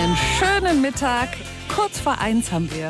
Einen schönen Mittag. Kurz vor 1 haben wir.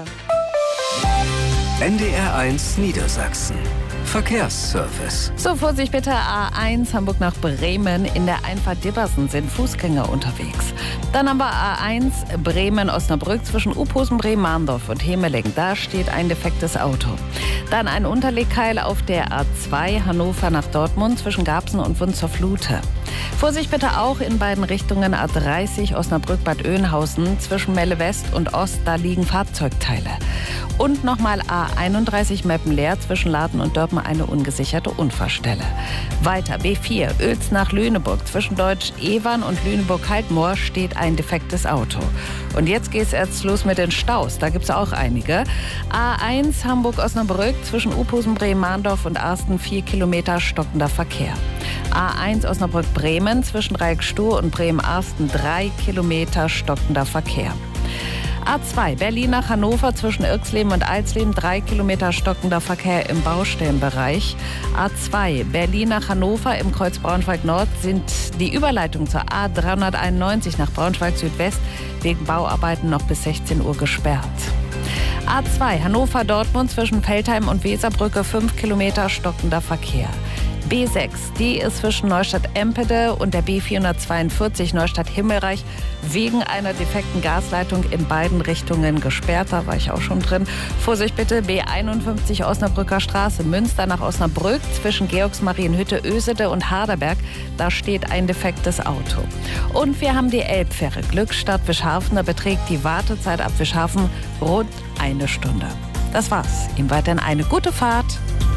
NDR1 Niedersachsen. Verkehrsservice. So, Vorsicht bitte, A1 Hamburg nach Bremen. In der Einfahrt Dibbersen sind Fußgänger unterwegs. Dann haben wir A1 Bremen-Osnabrück zwischen Uphusen, Bremen-Mahndorf und Hemeling. Da steht ein defektes Auto. Dann ein Unterlegkeil auf der A2 Hannover nach Dortmund zwischen Garbsen und Wunzerflute. Vorsicht bitte auch in beiden Richtungen A30 Osnabrück-Bad Oeynhausen zwischen Melle West und Ost. Da liegen Fahrzeugteile. Und nochmal A31 Meppen-Leer zwischen Laden und Dörpen eine ungesicherte Unfallstelle. Weiter B4 Oels nach Lüneburg zwischen Deutsch-Evern und Lüneburg-Kaltmoor steht ein defektes Auto. Und jetzt geht's erst los mit den Staus. Da gibt's auch einige. A1 Hamburg-Osnabrück zwischen Uphusen, Bremen-Mahndorf und Arsten 4 Kilometer stockender Verkehr. A1 Osnabrück-Bremen zwischen Dreieckstour und Bremen-Arsten 3 Kilometer stockender Verkehr. A2 Berlin nach Hannover zwischen Irxleben und Alsleben 3 Kilometer stockender Verkehr im Baustellenbereich. A2 Berlin nach Hannover im Kreuz Braunschweig-Nord sind die Überleitungen zur A391 nach Braunschweig Südwest wegen Bauarbeiten noch bis 16 Uhr gesperrt. A2 Hannover-Dortmund zwischen Veltheim und Weserbrücke 5 Kilometer stockender Verkehr. B6, die ist zwischen Neustadt-Empede und der B442 Neustadt-Himmelreich wegen einer defekten Gasleitung in beiden Richtungen gesperrt. Da war ich auch schon drin. Vorsicht bitte, B51 Osnabrücker Straße, Münster nach Osnabrück zwischen Georgsmarienhütte, Ösede und Harderberg. Da steht ein defektes Auto. Und wir haben die Elbfähre Glückstadt-Wischhafen. Da beträgt die Wartezeit ab Wischhafen rund 1 Stunde. Das war's. Ihnen weiterhin eine gute Fahrt.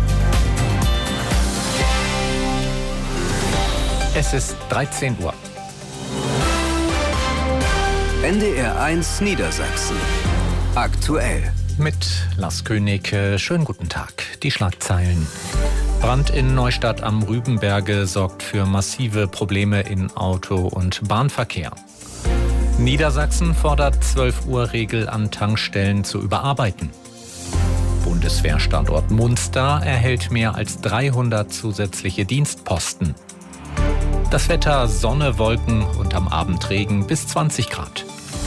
Es ist 13 Uhr. NDR1 Niedersachsen. Aktuell. Mit Lars König. Schönen guten Tag. Die Schlagzeilen. Brand in Neustadt am Rübenberge sorgt für massive Probleme in Auto- und Bahnverkehr. Niedersachsen fordert 12-Uhr-Regel an Tankstellen zu überarbeiten. Bundeswehrstandort Munster erhält mehr als 300 zusätzliche Dienstposten. Das Wetter, Sonne, Wolken und am Abend Regen bis 20 Grad.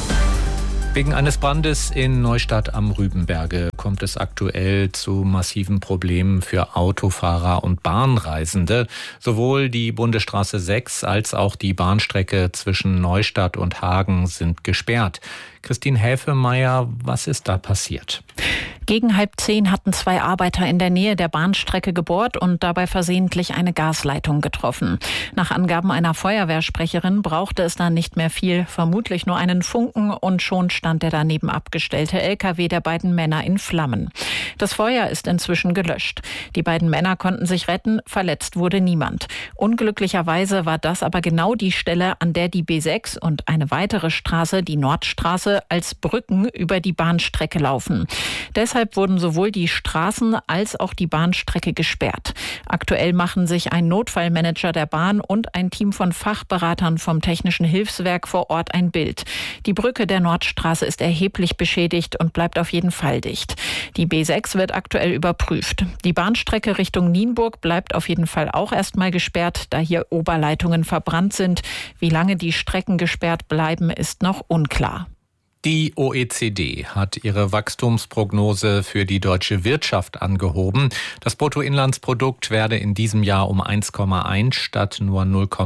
Wegen eines Brandes in Neustadt am Rübenberge kommt es aktuell zu massiven Problemen für Autofahrer und Bahnreisende. Sowohl die Bundesstraße 6 als auch die Bahnstrecke zwischen Neustadt und Hagen sind gesperrt. Christine Häfemeier, was ist da passiert? Gegen 9:30 hatten 2 Arbeiter in der Nähe der Bahnstrecke gebohrt und dabei versehentlich eine Gasleitung getroffen. Nach Angaben einer Feuerwehrsprecherin brauchte es dann nicht mehr viel, vermutlich nur einen Funken, und schon stand der daneben abgestellte LKW der beiden Männer in Flammen. Das Feuer ist inzwischen gelöscht. Die beiden Männer konnten sich retten, verletzt wurde niemand. Unglücklicherweise war das aber genau die Stelle, an der die B6 und eine weitere Straße, die Nordstraße, als Brücken über die Bahnstrecke laufen. Deshalb wurden sowohl die Straßen als auch die Bahnstrecke gesperrt. Aktuell machen sich ein Notfallmanager der Bahn und ein Team von Fachberatern vom Technischen Hilfswerk vor Ort ein Bild. Die Brücke der Nordstraße ist erheblich beschädigt und bleibt auf jeden Fall dicht. Die B6 wird aktuell überprüft. Die Bahnstrecke Richtung Nienburg bleibt auf jeden Fall auch erstmal gesperrt, da hier Oberleitungen verbrannt sind. Wie lange die Strecken gesperrt bleiben, ist noch unklar. Die OECD hat ihre Wachstumsprognose für die deutsche Wirtschaft angehoben. Das Bruttoinlandsprodukt werde in diesem Jahr um 1,1 statt nur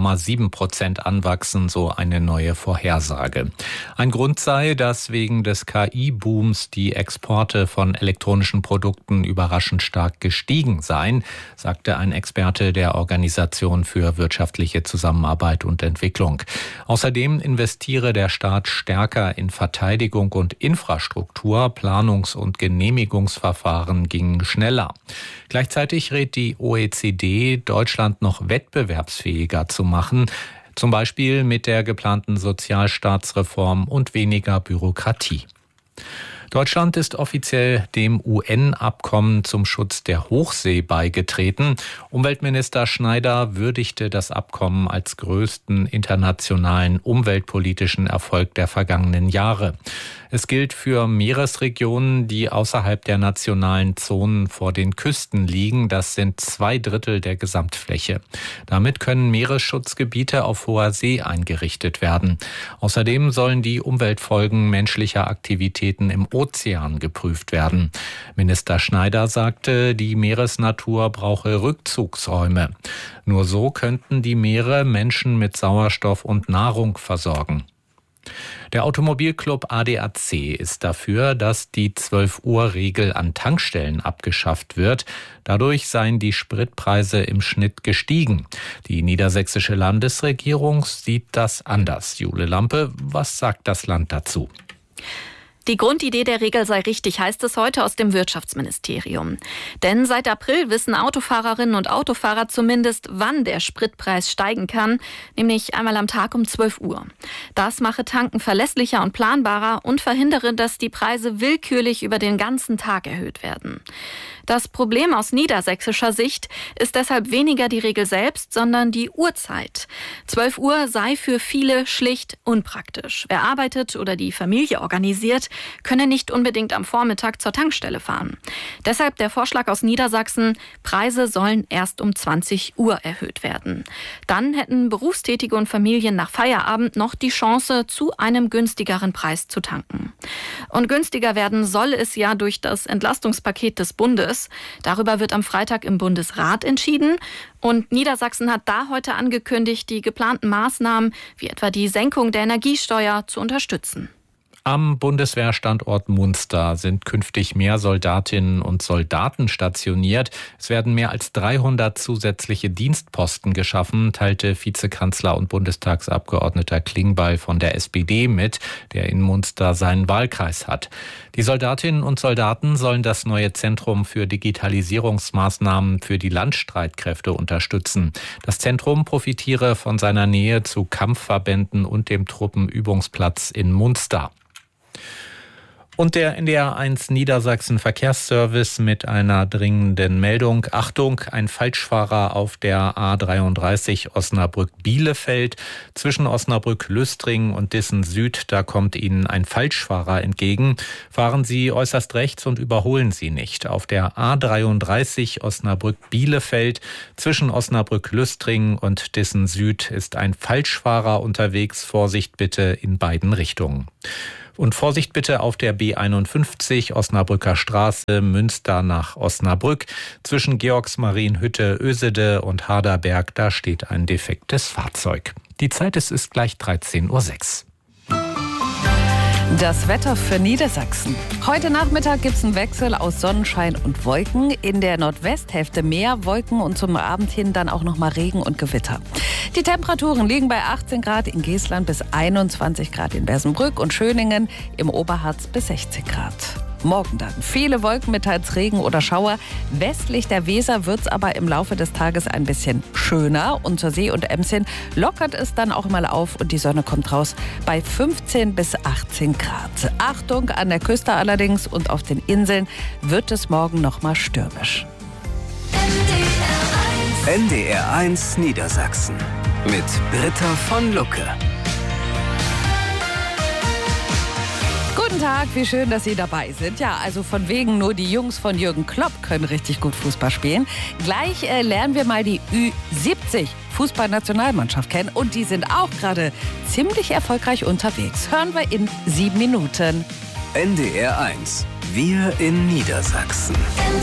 0,7% anwachsen, so eine neue Vorhersage. Ein Grund sei, dass wegen des KI-Booms die Exporte von elektronischen Produkten überraschend stark gestiegen seien, sagte ein Experte der Organisation für wirtschaftliche Zusammenarbeit und Entwicklung. Außerdem investiere der Staat stärker in Verteidigung und Infrastruktur, Planungs- und Genehmigungsverfahren gingen schneller. Gleichzeitig rät die OECD, Deutschland noch wettbewerbsfähiger zu machen, zum Beispiel mit der geplanten Sozialstaatsreform und weniger Bürokratie. Deutschland ist offiziell dem UN-Abkommen zum Schutz der Hochsee beigetreten. Umweltminister Schneider würdigte das Abkommen als größten internationalen umweltpolitischen Erfolg der vergangenen Jahre. Es gilt für Meeresregionen, die außerhalb der nationalen Zonen vor den Küsten liegen. Das sind 2/3 der Gesamtfläche. Damit können Meeresschutzgebiete auf hoher See eingerichtet werden. Außerdem sollen die Umweltfolgen menschlicher Aktivitäten im Ozean geprüft werden. Minister Schneider sagte, die Meeresnatur brauche Rückzugsräume. Nur so könnten die Meere Menschen mit Sauerstoff und Nahrung versorgen. Der Automobilclub ADAC ist dafür, dass die 12-Uhr-Regel an Tankstellen abgeschafft wird. Dadurch seien die Spritpreise im Schnitt gestiegen. Die niedersächsische Landesregierung sieht das anders. Jule Lampe, was sagt das Land dazu? Die Grundidee der Regel sei richtig, heißt es heute aus dem Wirtschaftsministerium. Denn seit April wissen Autofahrerinnen und Autofahrer zumindest, wann der Spritpreis steigen kann, nämlich einmal am Tag um 12 Uhr. Das mache Tanken verlässlicher und planbarer und verhindere, dass die Preise willkürlich über den ganzen Tag erhöht werden. Das Problem aus niedersächsischer Sicht ist deshalb weniger die Regel selbst, sondern die Uhrzeit. 12 Uhr sei für viele schlicht unpraktisch. Wer arbeitet oder die Familie organisiert, könne nicht unbedingt am Vormittag zur Tankstelle fahren. Deshalb der Vorschlag aus Niedersachsen, Preise sollen erst um 20 Uhr erhöht werden. Dann hätten Berufstätige und Familien nach Feierabend noch die Chance, zu einem günstigeren Preis zu tanken. Und günstiger werden soll es ja durch das Entlastungspaket des Bundes. Darüber wird am Freitag im Bundesrat entschieden. Und Niedersachsen hat da heute angekündigt, die geplanten Maßnahmen, wie etwa die Senkung der Energiesteuer, zu unterstützen. Am Bundeswehrstandort Munster sind künftig mehr Soldatinnen und Soldaten stationiert. Es werden mehr als 300 zusätzliche Dienstposten geschaffen, teilte Vizekanzler und Bundestagsabgeordneter Klingbeil von der SPD mit, der in Munster seinen Wahlkreis hat. Die Soldatinnen und Soldaten sollen das neue Zentrum für Digitalisierungsmaßnahmen für die Landstreitkräfte unterstützen. Das Zentrum profitiere von seiner Nähe zu Kampfverbänden und dem Truppenübungsplatz in Munster. Und der NDR1 Niedersachsen Verkehrsservice mit einer dringenden Meldung. Achtung, ein Falschfahrer auf der A33 Osnabrück-Bielefeld. Zwischen Osnabrück-Lüstringen und Dissen Süd, da kommt Ihnen ein Falschfahrer entgegen. Fahren Sie äußerst rechts und überholen Sie nicht. Auf der A33 Osnabrück-Bielefeld zwischen Osnabrück-Lüstringen und Dissen Süd ist ein Falschfahrer unterwegs. Vorsicht bitte in beiden Richtungen. Und Vorsicht bitte auf der B51 Osnabrücker Straße, Münster nach Osnabrück. Zwischen Georgsmarienhütte, Ösede und Harderberg, da steht ein defektes Fahrzeug. Die Zeit ist gleich 13:06 Uhr. Das Wetter für Niedersachsen. Heute Nachmittag gibt es einen Wechsel aus Sonnenschein und Wolken. In der Nordwesthälfte mehr Wolken und zum Abend hin dann auch noch mal Regen und Gewitter. Die Temperaturen liegen bei 18 Grad in Geestland bis 21 Grad in Bersenbrück und Schöningen, im Oberharz bis 16 Grad. Morgen dann viele Wolken mit teils Regen oder Schauer. Westlich der Weser wird es aber im Laufe des Tages ein bisschen schöner. Und zur See und Ems hin lockert es dann auch mal auf und die Sonne kommt raus bei 15 bis 18 Grad. Achtung, an der Küste allerdings und auf den Inseln wird es morgen noch mal stürmisch. NDR1 Niedersachsen mit Britta von Lucke. Guten Tag, wie schön, dass Sie dabei sind. Ja, also von wegen nur die Jungs von Jürgen Klopp können richtig gut Fußball spielen. Gleich lernen wir mal die Ü70 Fußballnationalmannschaft kennen und die sind auch gerade ziemlich erfolgreich unterwegs. Hören wir in 7 Minuten. NDR1, wir in Niedersachsen.